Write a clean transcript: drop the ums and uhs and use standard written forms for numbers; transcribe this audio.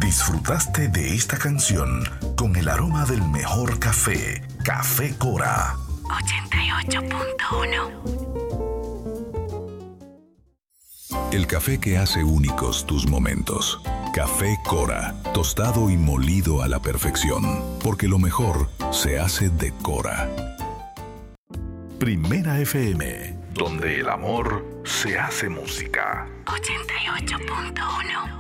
Disfrutaste de esta canción con el aroma del mejor café, Café Cora. 88.1. El café que hace únicos tus momentos. Café Cora, tostado y molido a la perfección, porque lo mejor se hace de Cora. Primera FM, donde el amor se hace música. 88.1.